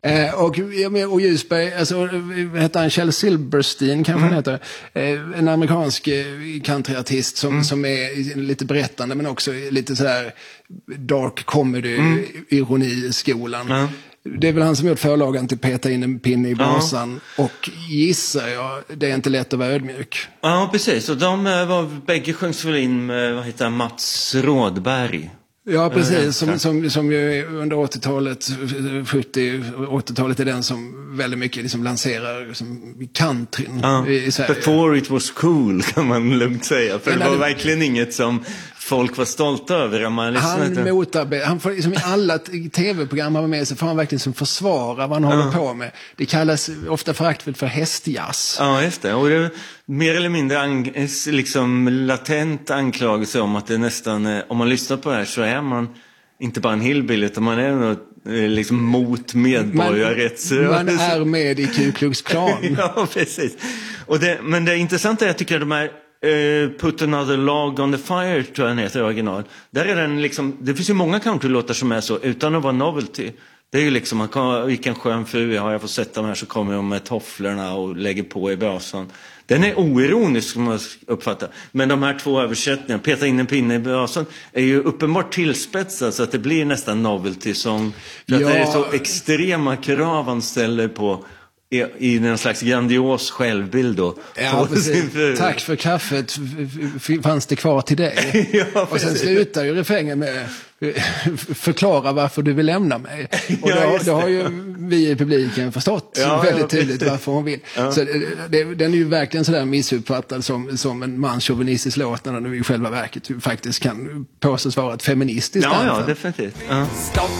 Och Ljusberg, alltså, heter han Kjell Silverstein kanske han heter, en amerikansk countryartist som är lite berättande men också lite sådär dark comedy, ironi-skolan. Det är väl han som gjort förlagan till Peta in en pinne i brasan och gissar jag, det är inte lätt att vara ödmjuk. Ja, precis. Och de var bägge sjöngs väl in med, vad heter han, Mats Rådberg. Ja, precis. Som ju under 80-talet, 70-80-talet är den som väldigt mycket liksom lanserar liksom countryn i Sverige. Before it was cool kan man lugnt säga. För det var verkligen inget som folk var stolta över. Han får liksom i alla tv-program han var med så får han verkligen som försvara vad han håller på med. Det kallas ofta föraktfullt för hästjazz. Ja, just det. Och det är mer eller mindre liksom latent anklagelse om att det nästan, om man lyssnar på det här så är man inte bara en hillbilly utan man är liksom mot medborgarrättsrörelsen. Man är med i Ku Klux Klan. Ja, precis. Men det intressanta är, jag tycker, att de här Put Another Log on the Fire, tror jag den heter i original. Där är den liksom, det finns ju många countrylåtar som är så utan att vara novelty. Det är ju liksom, vilken skön fru jag får sätta mig här så kommer de med tofflorna och lägger på i brasan. Den är oironisk som man uppfattar. Men de här två översättningarna, Peta in en pinne i brasan, är ju uppenbart tillspetsad så att det blir nästan novelty-sång. För att det är så extrema krav han ställer på i en slags grandios självbild då. Ja, tack för kaffet, fanns det kvar till dig? Ja, och sen slutar ju refrängen med förklara varför du vill lämna mig. Och då har ju vi i publiken förstått väldigt tydligt varför hon vill. Så den är ju verkligen sådär missuppfattad som en manschauvinistisk låt när den i själva verket faktiskt kan påstås vara ett feministiskt anthem. Ja, definitivt.